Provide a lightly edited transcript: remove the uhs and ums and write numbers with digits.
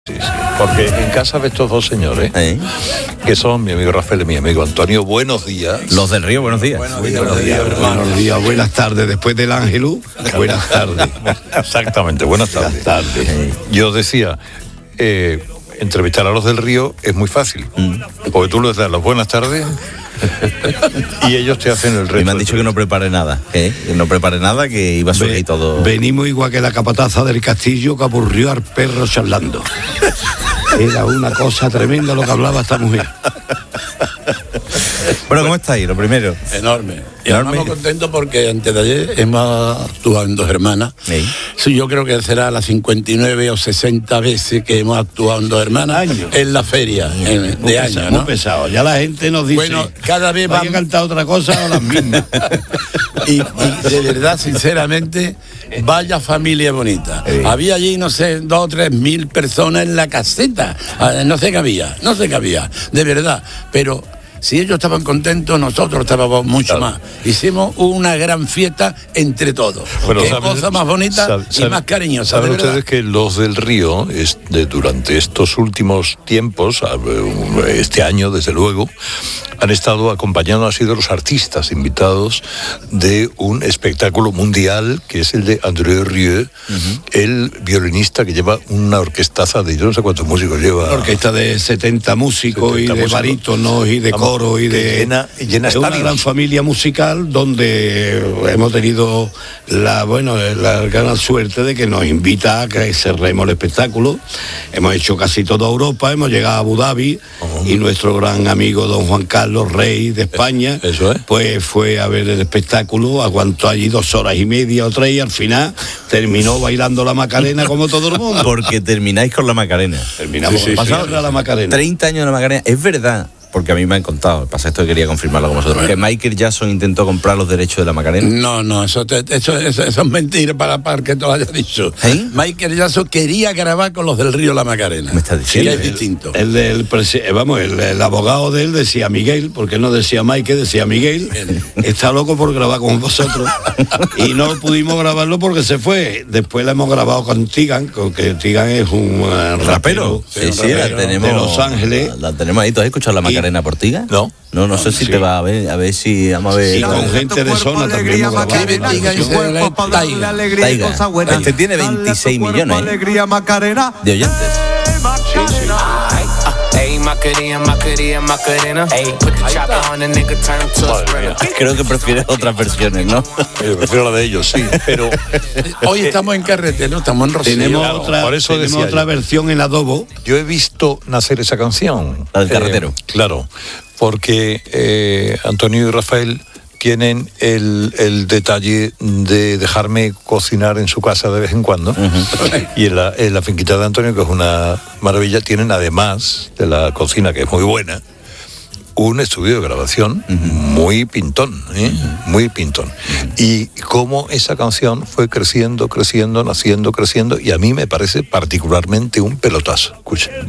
Sí, porque en casa de estos dos señores, que son mi amigo Rafael y mi amigo Antonio, buenos días. Los del Río, buenos días. Buenos días, buenas tardes. Después del Ángelus, buenas tardes. Exactamente, buenas tardes. Yo decía, entrevistar a los del Río es muy fácil, porque tú les das las buenas tardes y ellos te hacen el resto. Y me han dicho que no prepare nada, que no prepare nada, que iba a subir y todo. Venimos igual que la capataza del castillo que aburrió al perro charlando. Era una cosa tremenda lo que hablaba esta mujer. Bueno, ¿cómo estáis? Lo primero. Enorme. Y estamos contentos porque antes de ayer hemos actuado en Dos Hermanas. Sí, yo creo que será las 59 o 60 veces que hemos actuado en Dos Hermanas en la feria de años, ¿no? Muy pesado. Ya la gente nos dice, bueno, cada vez va a cantar otra cosa o las mismas. y de verdad, sinceramente, vaya familia bonita. Había allí, no sé, 2 o 3 mil personas en la caseta. No sé qué había, de verdad. Pero si ellos estaban contentos, nosotros estábamos mucho más. Hicimos una gran fiesta entre todos. Bueno, qué cosa más bonita y más cariñosa. Saben ustedes que los del Río, durante estos últimos tiempos, este año desde luego, han estado acompañando, han sido los artistas invitados de un espectáculo mundial que es el de André Rieu, el violinista que lleva una orquestaza de yo no sé cuántos músicos lleva. Una orquesta de 70 músicos y de barítonos y de coro y de llena una gran familia musical donde hemos tenido la gran suerte de que nos invita a que cerremos el espectáculo. Hemos hecho casi toda Europa, hemos llegado a Abu Dhabi y nuestro gran amigo don Juan Carlos, rey de España, pues fue a ver el espectáculo, aguantó allí 2 horas y media o 3 y al final terminó bailando la Macarena como todo el mundo. Porque termináis con la Macarena. Terminamos con la Macarena. 30 años de la Macarena, es verdad. Porque a mí me han contado, pasa esto que quería confirmarlo con vosotros, que Michael Jackson intentó comprar los derechos de la Macarena. No, eso es mentira para que te lo hayas dicho. Michael Jackson quería grabar con los del Río La Macarena. Me estás diciendo. Que es distinto. El abogado de él decía Miguel, porque no decía Michael, decía Miguel. Está loco por grabar con vosotros. Y no pudimos grabarlo porque se fue. Después la hemos grabado con Tigan, que Tigan es un rapero. Sí, la tenemos de Los Ángeles. La tenemos ahí. ¿Tú has escuchado la Macarena Portiga? No sé si te va a ver si vamos a ver. Y con gente de zona también. Taiga. Este tiene 26 millones de oyentes. Creo que prefieres otras versiones, ¿no? Yo prefiero la de ellos, sí, pero hoy estamos en Carrete, ¿no? Estamos en Rocío. Tenemos otra versión en adobo. Yo he visto nacer esa canción. La del carretero. Claro, porque Antonio y Rafael tienen el detalle de dejarme cocinar en su casa de vez en cuando. Y en la finquita de Antonio, que es una maravilla, tienen además de la cocina, que es muy buena, un estudio de grabación muy pintón, muy pintón. Y cómo esa canción fue creciendo, naciendo, y a mí me parece particularmente un pelotazo. Escuchen.